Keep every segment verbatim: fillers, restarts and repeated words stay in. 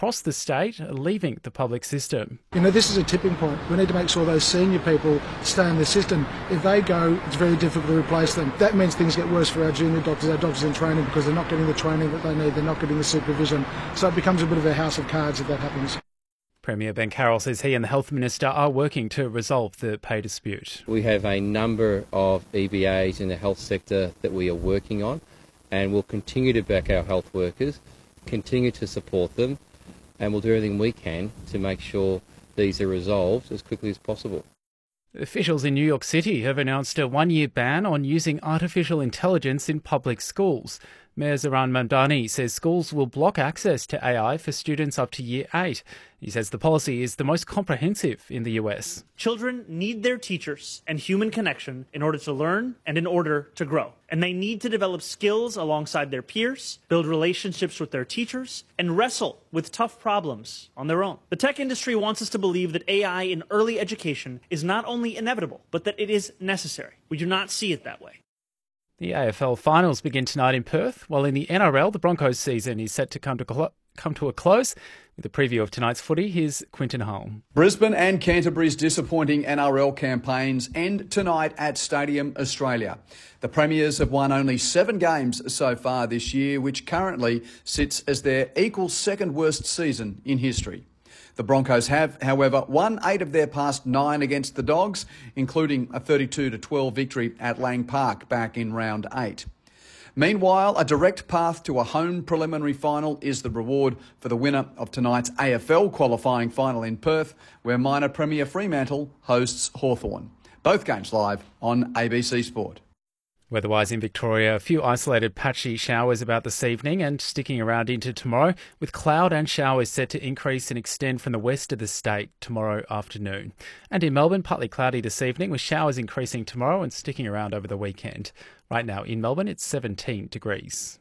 across the state are leaving the public system. You know, this is a tipping point. We need to make sure those senior people stay in the system. If they go, it's very difficult to replace them. That means things get worse for our junior doctors, our doctors in training, because they're not getting the training that they need, they're not getting the supervision. So it becomes a bit of a house of cards if that happens. Premier Ben Carroll says he and the Health Minister are working to resolve the pay dispute. We have a number of E B As in the health sector that we are working on, and we'll continue to back our health workers, continue to support them, and we'll do everything we can to make sure these are resolved as quickly as possible. Officials in New York City have announced a one-year ban on using artificial intelligence in public schools. Mayor Zohran Mamdani says schools will block access to A I for students up to year eight. He says the policy is the most comprehensive in the U S. Children need their teachers and human connection in order to learn and in order to grow. And they need to develop skills alongside their peers, build relationships with their teachers, and wrestle with tough problems on their own. The tech industry wants us to believe that A I in early education is not only inevitable, but that it is necessary. We do not see it that way. The A F L finals begin tonight in Perth, while in the N R L, the Broncos season is set to come to clo- come to a close. With a preview of tonight's footy, here's Quinton Holm. Brisbane and Canterbury's disappointing N R L campaigns end tonight at Stadium Australia. The Premiers have won only seven games so far this year, which currently sits as their equal second worst season in history. The Broncos have, however, won eight of their past nine against the Dogs, including a thirty-two to twelve victory at Lang Park back in round eight. Meanwhile, a direct path to a home preliminary final is the reward for the winner of tonight's A F L qualifying final in Perth, where minor Premier Fremantle hosts Hawthorn. Both games live on A B C Sport. Weather-wise in Victoria, a few isolated patchy showers about this evening and sticking around into tomorrow, with cloud and showers set to increase and extend from the west of the state tomorrow afternoon. And in Melbourne, partly cloudy this evening, with showers increasing tomorrow and sticking around over the weekend. Right now in Melbourne, it's seventeen degrees.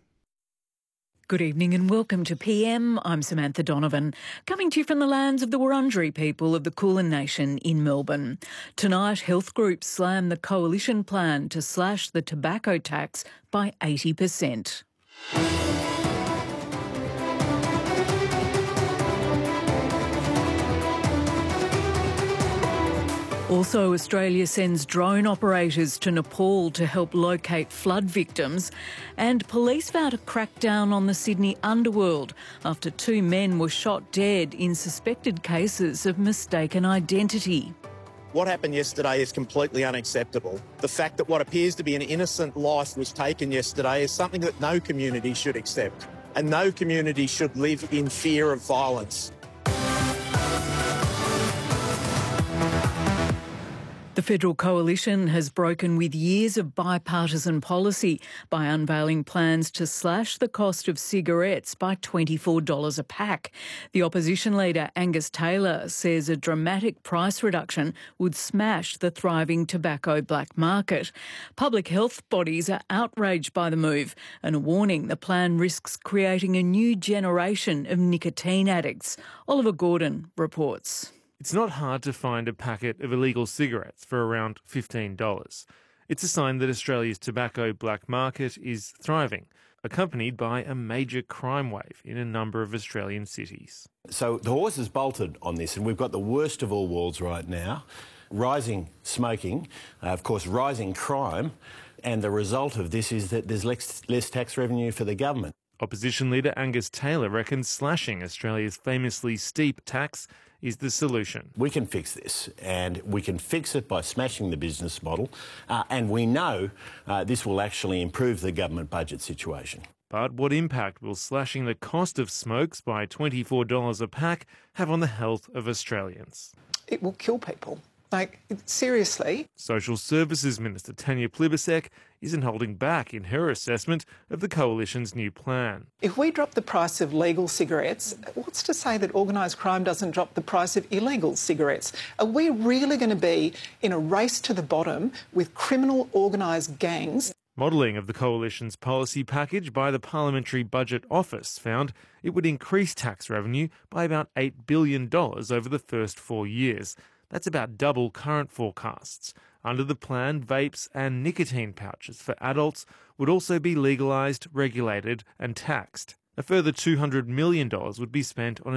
Good evening and welcome to P M. I'm Samantha Donovan, coming to you from the lands of the Wurundjeri people of the Kulin Nation in Melbourne. Tonight, health groups slam the coalition plan to slash the tobacco tax by eighty percent. Also, Australia sends drone operators to Nepal to help locate flood victims, and police vow to crack down on the Sydney underworld after two men were shot dead in suspected cases of mistaken identity. What happened yesterday is completely unacceptable. The fact that what appears to be an innocent life was taken yesterday is something that no community should accept, and no community should live in fear of violence. The federal coalition has broken with years of bipartisan policy by unveiling plans to slash the cost of cigarettes by twenty-four dollars a pack. The opposition leader Angus Taylor says a dramatic price reduction would smash the thriving tobacco black market. Public health bodies are outraged by the move and are warning the plan risks creating a new generation of nicotine addicts. Oliver Gordon reports. It's not hard to find a packet of illegal cigarettes for around fifteen dollars. It's a sign that Australia's tobacco black market is thriving, accompanied by a major crime wave in a number of Australian cities. So the horse has bolted on this, and we've got the worst of all worlds right now. Rising smoking, uh, of course, rising crime, and the result of this is that there's less, less tax revenue for the government. Opposition leader Angus Taylor reckons slashing Australia's famously steep tax is the solution. We can fix this, and we can fix it by smashing the business model, uh, and we know uh, this will actually improve the government budget situation. But what impact will slashing the cost of smokes by twenty-four dollars a pack have on the health of Australians? It will kill people. Like, seriously. Social Services Minister Tanya Plibersek isn't holding back in her assessment of the Coalition's new plan. If we drop the price of legal cigarettes, what's to say that organised crime doesn't drop the price of illegal cigarettes? Are we really going to be in a race to the bottom with criminal organised gangs? Modelling of the Coalition's policy package by the Parliamentary Budget Office found it would increase tax revenue by about eight billion dollars over the first four years. That's about double current forecasts. Under the plan, vapes and nicotine pouches for adults would also be legalised, regulated and taxed. A further two hundred million dollars would be spent on